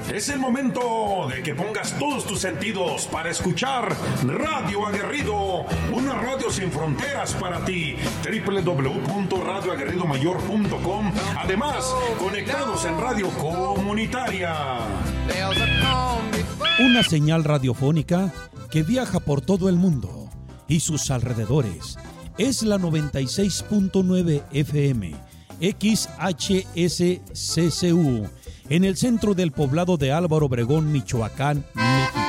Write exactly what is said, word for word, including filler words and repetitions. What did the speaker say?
Es el momento de que pongas todos tus sentidos para escuchar Radio Aguerrido, una radio sin fronteras para ti. doble u doble u doble u punto radio aguerrido mayor punto com. Además, conectados en radio comunitaria. Una señal radiofónica que viaja por todo el mundo y sus alrededores. Es la noventa y seis punto nueve F M, X H S C C U, en el centro del poblado de Álvaro Obregón, Michoacán, México.